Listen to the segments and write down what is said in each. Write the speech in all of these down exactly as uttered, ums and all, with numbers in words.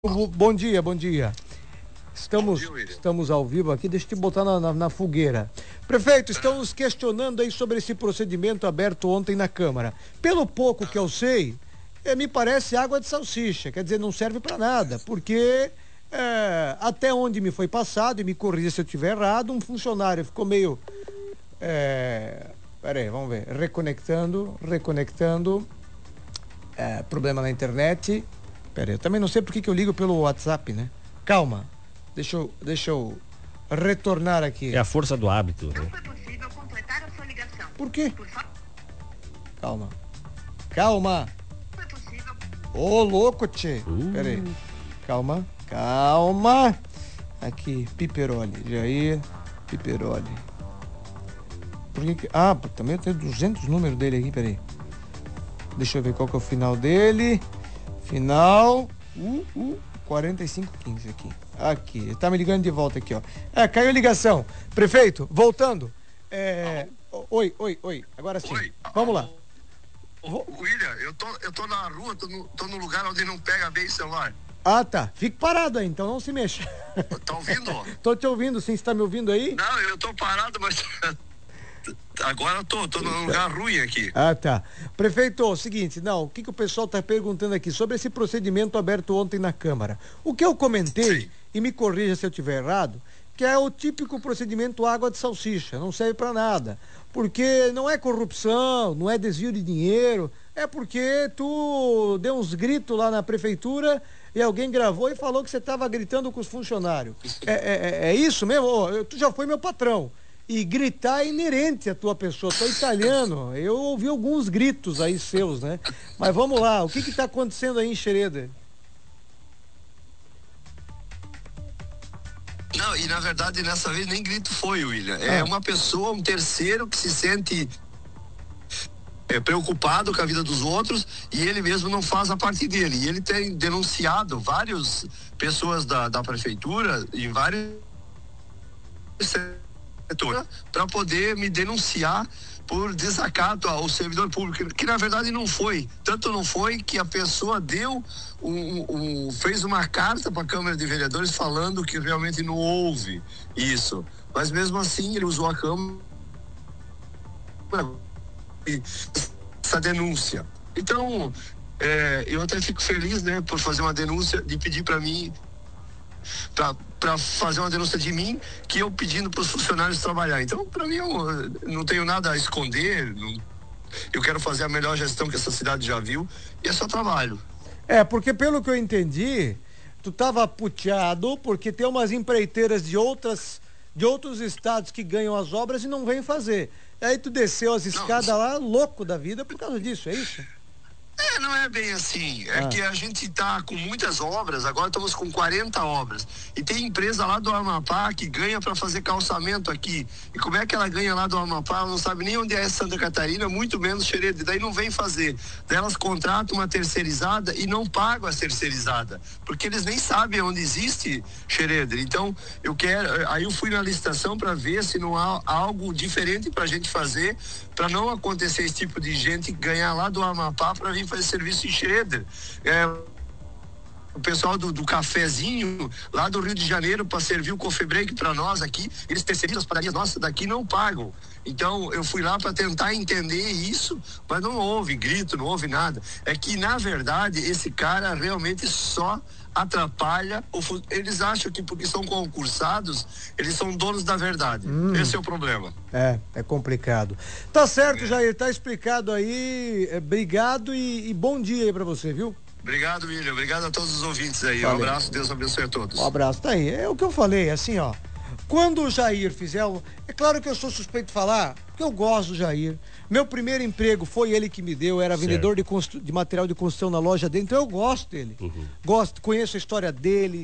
Bom dia, bom dia. Estamos, estamos ao vivo aqui, deixa eu te botar na, na, na fogueira. Prefeito, estamos questionando aí sobre esse procedimento aberto ontem na Câmara. Pelo pouco que eu sei, é, me parece água de salsicha, quer dizer, não serve para nada, porque é, até onde me foi passado, e me corrija se eu estiver errado, um funcionário ficou meio... É, peraí, vamos ver, reconectando, reconectando, é, problema na internet... Pera aí, eu também não sei por que que eu ligo pelo WhatsApp, né? Calma, deixa eu, deixa eu retornar aqui. É a força do hábito. Não foi possível completar a sua ligação. Por quê? Por fa... Calma. Calma. Foi possível. Ô, louco, tchê. Uh. Pera aí. Calma, calma. Aqui, Piperoli. Jair Piperoli. Por que que... Ah, também eu tenho duzentos números dele aqui, pera aí. Deixa eu ver qual que é o final dele. Final, uh, uh, quarenta e cinco quinze aqui. Aqui, ele tá me ligando de volta aqui, ó. É, caiu a ligação. Prefeito, voltando. É... Oi, oi, oi. Agora sim. Oi. Vamos lá. Ô, William, eu tô, eu tô na rua, tô no, tô no lugar onde não pega bem o celular. Ah, tá. Fique parado aí, então não se mexa. Tá ouvindo? Tô te ouvindo, sim. Você tá me ouvindo aí? Não, eu tô parado, mas... Agora eu tô, tô num lugar ruim aqui. Ah, tá. Prefeito, o seguinte, não, o que que o pessoal tá perguntando aqui sobre esse procedimento aberto ontem na Câmara. O que eu comentei, sim, e me corrija se eu estiver errado, que é o típico procedimento água de salsicha, não serve para nada. Porque não é corrupção, não é desvio de dinheiro, é porque tu deu uns gritos lá na prefeitura e alguém gravou e falou que você tava gritando com os funcionários. É, é, é isso mesmo? Ô, tu já foi meu patrão. E gritar é inerente à tua pessoa. Tu é italiano, eu ouvi alguns gritos aí seus, né? Mas vamos lá, o que que tá acontecendo aí em Xereda? Não, e na verdade nessa vez nem grito foi, William. É ah. uma pessoa, um terceiro que se sente é, preocupado com a vida dos outros e ele mesmo não faz a parte dele. E ele tem denunciado várias pessoas da, da prefeitura em vários para poder me denunciar por desacato ao servidor público, que, que na verdade não foi, tanto não foi que a pessoa deu um, um, fez uma carta para a Câmara de Vereadores falando que realmente não houve isso, mas mesmo assim ele usou a Câmara essa denúncia. Então é, eu até fico feliz, né, por fazer uma denúncia, de pedir para mim para fazer uma denúncia de mim, que eu pedindo para os funcionários trabalhar. Então, para mim, eu não tenho nada a esconder, não, eu quero fazer a melhor gestão que essa cidade já viu, e é só trabalho. É, porque pelo que eu entendi, tu tava puteado porque tem umas empreiteiras de outras, de outros estados que ganham as obras e não vêm fazer. Aí tu desceu as escadas não, lá, louco da vida por causa disso, é isso? É, não é bem assim, é ah. que a gente tá com muitas obras, agora estamos com quarenta obras, e tem empresa lá do Amapá que ganha para fazer calçamento aqui, e como é que ela ganha lá do Amapá, ela não sabe nem onde é Santa Catarina, muito menos Xereda, e daí não vem fazer, daí elas contratam uma terceirizada e não pagam a terceirizada, porque eles nem sabem onde existe Xereda. Então eu quero, aí eu fui na licitação para ver se não há algo diferente pra gente fazer, para não acontecer esse tipo de gente ganhar lá do Amapá para vir fazer serviço em Xereda. É, o pessoal do, do cafezinho lá do Rio de Janeiro para servir o coffee break para nós aqui, eles terceirizam as padarias nossas daqui, não pagam. Então eu fui lá para tentar entender isso, mas não houve grito, não houve nada. É que na verdade esse cara realmente só atrapalha, eles acham que porque são concursados, eles são donos da verdade. Hum. Esse é o problema. É, é complicado. Tá certo, é. Jair, tá explicado aí. É, obrigado e, e bom dia aí pra você, viu? Obrigado, William. Obrigado a todos os ouvintes aí. Valeu. Um abraço, Deus abençoe a todos. Um abraço, tá aí. É o que eu falei, assim, ó. Quando o Jair fizer, é claro que eu sou suspeito de falar, porque eu gosto do Jair. Meu primeiro emprego foi ele que me deu, eu era certo. vendedor de, constru... de material de construção na loja dele, então eu gosto dele. Uhum. Gosto, conheço a história dele,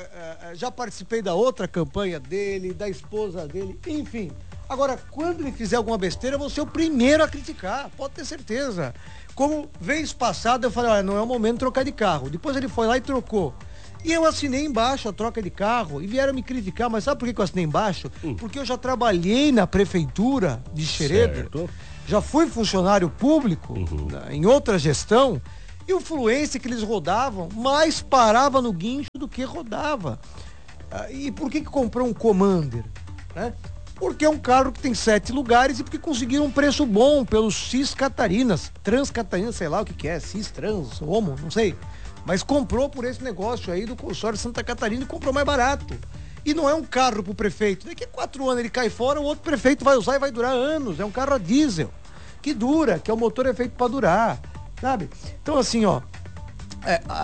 já participei da outra campanha dele, da esposa dele, enfim. Agora, quando ele fizer alguma besteira, eu vou ser o primeiro a criticar, pode ter certeza. Como vez passada eu falei, olha, não é o momento de trocar de carro. Depois ele foi lá e trocou. E eu assinei embaixo a troca de carro e vieram me criticar, mas sabe por que eu assinei embaixo? Hum. Porque eu já trabalhei na prefeitura de Xereda, já fui funcionário público, uhum, na, em outra gestão, E o Fluence que eles rodavam, mais parava no guincho do que rodava. Ah, e por que que comprou um Commander? Né? Porque é um carro que tem sete lugares e porque conseguiram um preço bom pelos Cis Catarinas, Trans Catarinas, sei lá o que que é, Cis, Trans, Homo, não sei. Mas comprou por esse negócio aí do consórcio Santa Catarina e comprou mais barato. E não é um carro pro prefeito. Daqui a quatro anos ele cai fora, o outro prefeito vai usar e vai durar anos. É um carro a diesel, que dura, que é o motor é feito para durar, sabe? Então assim, ó, é, a,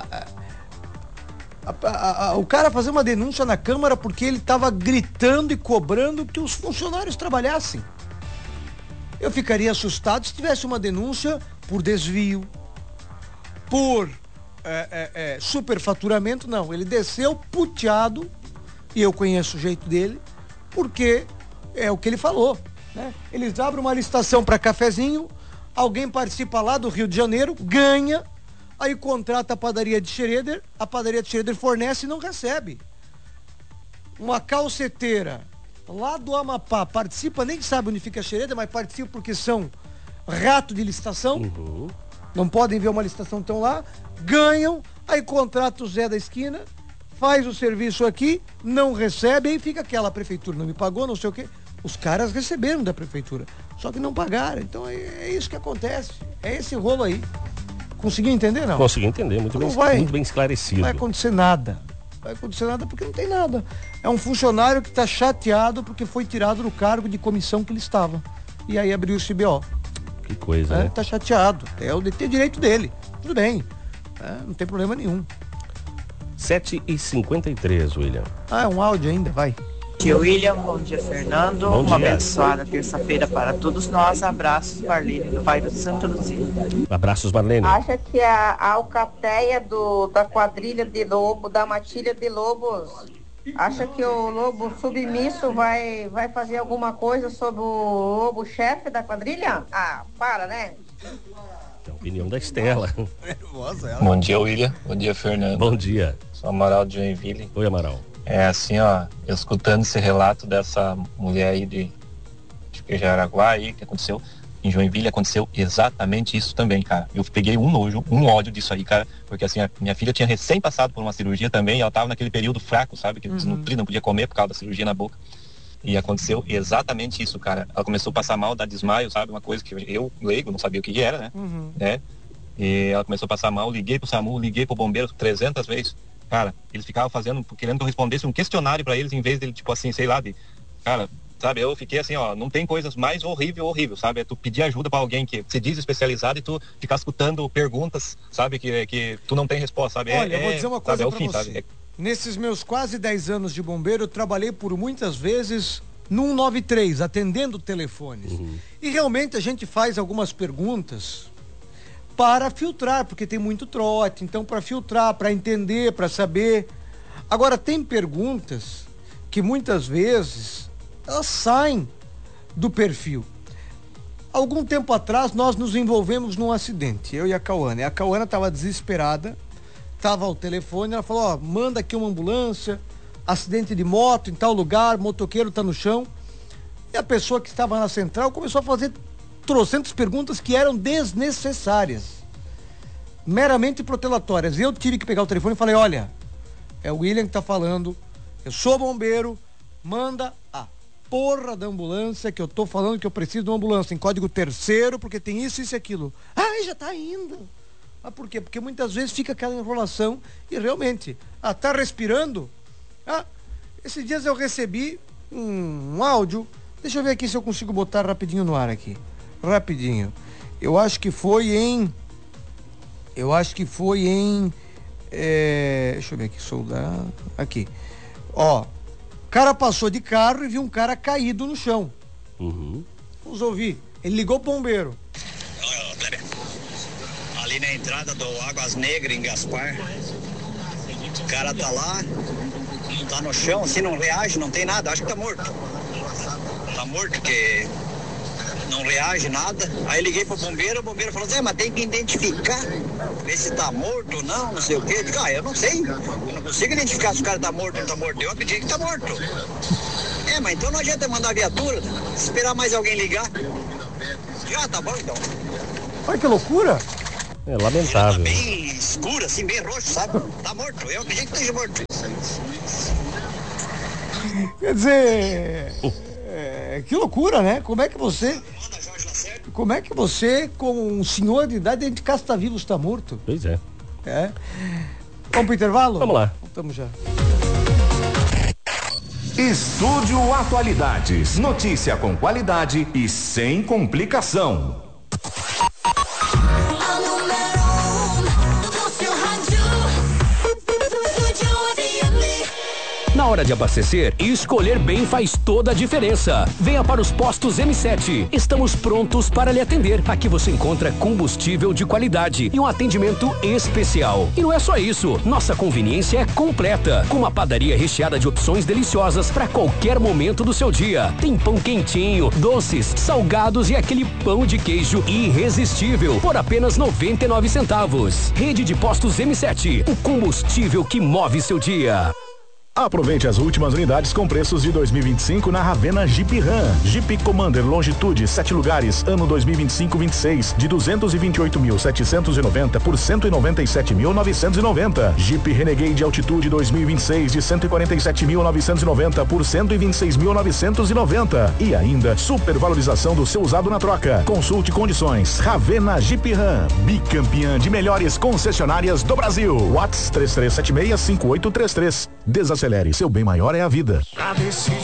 a, a, a, o cara fazer uma denúncia na Câmara porque ele tava gritando e cobrando que os funcionários trabalhassem. Eu ficaria assustado se tivesse uma denúncia por desvio, por é, é, é, superfaturamento. Não, ele desceu puteado. E eu conheço o jeito dele, porque é o que ele falou, né? Eles abrem uma licitação para cafezinho, alguém participa lá do Rio de Janeiro, ganha, aí contrata a padaria de Schroeder, a padaria de Schroeder fornece e não recebe. Uma calceteira lá do Amapá participa, nem sabe onde fica a Schroeder, mas participa porque são rato de licitação, uhum. Não podem ver uma licitação, estão lá, ganham, aí contrata o Zé da esquina, faz o serviço aqui, não recebe, aí fica aquela, prefeitura não me pagou, não sei o quê. Os caras receberam da prefeitura, só que não pagaram. Então é, é isso que acontece. É esse rolo aí. Conseguiu entender, não? Consegui entender, muito, bem, vai, muito bem esclarecido. Não vai acontecer nada. Não vai acontecer nada porque não tem nada. É um funcionário que está chateado porque foi tirado do cargo de comissão que ele estava. E aí abriu o C B O. Que coisa, é, né? Tá chateado. É o tem direito dele. Tudo bem. É, não tem problema nenhum. sete e cinquenta e três, William. Ah, é um áudio ainda, vai. Bom dia, William. Bom dia, Fernando. Bom Uma dia. abençoada terça-feira para todos nós. Abraços, Marlene, do bairro de Santa Luzia. Abraços, Marlene. Acha que a, a alcateia do, da quadrilha de lobo, da matilha de lobos, acha que o lobo submisso vai, vai fazer alguma coisa sobre o lobo-chefe da quadrilha? Ah, para, né? É a opinião da Estela. Bom dia, William. Bom dia, Fernando. Bom dia. Sou Amaral de Joinville. Oi, Amaral. É assim, ó, eu escutando esse relato dessa mulher aí de, acho que é Jaraguá aí, que aconteceu, em Joinville aconteceu exatamente isso também, cara. Eu peguei um nojo, um ódio disso aí, cara, porque assim, a minha filha tinha recém passado por uma cirurgia também, e ela tava naquele período fraco, sabe, que uhum. desnutrida, não podia comer por causa da cirurgia na boca. E aconteceu exatamente isso, cara. Ela começou a passar mal, dar desmaio, sabe, uma coisa que eu, leigo, não sabia o que era, né, uhum. né? E ela começou a passar mal, liguei pro SAMU, liguei pro bombeiro trezentas vezes. Cara, eles ficavam fazendo, querendo que eu respondesse um questionário pra eles, em vez de, tipo assim, sei lá, de... Cara, sabe, eu fiquei assim, ó, não tem coisas mais horrível, horrível, sabe? É tu pedir ajuda pra alguém que se diz especializado e tu ficar escutando perguntas, sabe, que, que tu não tem resposta, sabe? Olha, é, eu vou dizer uma coisa sabe, é pra fim, você. sabe? É... Nesses meus quase dez anos de bombeiro, eu trabalhei por muitas vezes no cento e noventa e três, atendendo telefones. Uhum. E realmente a gente faz algumas perguntas para filtrar, porque tem muito trote, então para filtrar, para entender, para saber. Agora, tem perguntas que muitas vezes elas saem do perfil. Algum tempo atrás nós nos envolvemos num acidente, eu e a Cauana, e a Cauana estava desesperada, estava ao telefone, ela falou, ó, manda aqui uma ambulância, acidente de moto em tal lugar, motoqueiro tá no chão, e a pessoa que estava na central começou a fazer trocentas perguntas que eram desnecessárias, meramente protelatórias. Eu tive que pegar o telefone e falei, olha, é o William que tá falando, eu sou bombeiro, manda a porra da ambulância, que eu tô falando que eu preciso de uma ambulância em código terceiro, porque tem isso, isso e aquilo. Ah, já tá indo. Ah, por quê? Porque muitas vezes fica aquela enrolação e realmente, ah, tá respirando? Ah, esses dias eu recebi um, um áudio, deixa eu ver aqui se eu consigo botar rapidinho no ar aqui. Rapidinho. Eu acho que foi em. Eu acho que foi em. É, deixa eu ver aqui, soldado. Aqui. Ó. O cara passou de carro e viu um cara caído no chão. Uhum. Vamos ouvir. Ele ligou pro bombeiro. Ali na entrada do Águas Negras, em Gaspar. O cara tá lá, tá no chão, assim, não reage, não tem nada, acho que tá morto. Tá morto, porque não reage nada. Aí liguei pro bombeiro, o bombeiro falou assim, é, mas tem que identificar, ver se tá morto ou não, não sei o quê. Eu digo, ah, eu não sei, eu não consigo identificar se o cara tá morto ou não tá morto. Eu acredito que tá morto. É, mas então não adianta mandar a viatura, esperar mais alguém ligar. Ah, tá bom então. Olha que loucura! É lamentável. Ele tá bem escuro, assim, bem roxo, sabe? Tá morto, eu acredito que esteja morto. Quer dizer, é, que loucura, né? Como é que você, como é que você, com um senhor de idade, dentro de casa tá vivo, está morto? Pois é. É. Vamos pro intervalo? Vamos lá. Voltamos já. Estúdio Atualidades. Notícia com qualidade e sem complicação. Na hora de abastecer, escolher bem faz toda a diferença. Venha para os postos M sete. Estamos prontos para lhe atender. Aqui você encontra combustível de qualidade e um atendimento especial. E não é só isso, nossa conveniência é completa, com uma padaria recheada de opções deliciosas para qualquer momento do seu dia. Tem pão quentinho, doces, salgados e aquele pão de queijo irresistível por apenas noventa e nove centavos. Rede de postos M sete, o combustível que move seu dia. Aproveite as últimas unidades com preços de dois mil e vinte e cinco na Ravena Jeep Ram. Jeep Commander Longitude, sete lugares, ano dois mil e vinte e cinco vinte e seis, de duzentos e vinte e oito mil setecentos e noventa por cento e noventa e sete mil novecentos e noventa. Jeep Renegade Altitude dois mil e vinte e seis, de cento e quarenta e sete mil novecentos e noventa por cento e vinte e seis mil novecentos e noventa. E ainda, supervalorização do seu usado na troca. Consulte condições. Ravena Jeep Ram, bicampeã de melhores concessionárias do Brasil. WhatsApp três três sete seis cinco oito três três. Desacelere, seu bem maior é a vida. Pra decidir